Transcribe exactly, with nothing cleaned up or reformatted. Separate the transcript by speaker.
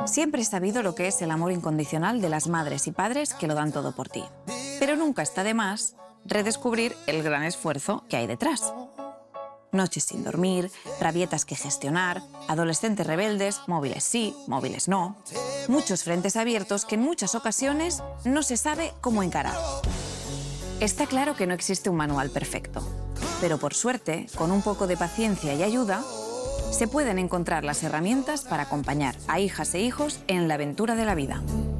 Speaker 1: Siempre he sabido lo que es el amor incondicional de las madres y padres que lo dan todo por ti. Pero nunca está de más redescubrir el gran esfuerzo que hay detrás. Noches sin dormir, rabietas que gestionar, adolescentes rebeldes, móviles sí, móviles no. Muchos frentes abiertos que en muchas ocasiones no se sabe cómo encarar. Está claro que no existe un manual perfecto, pero por suerte, con un poco de paciencia y ayuda, se pueden encontrar las herramientas para acompañar a hijas e hijos en la aventura de la vida.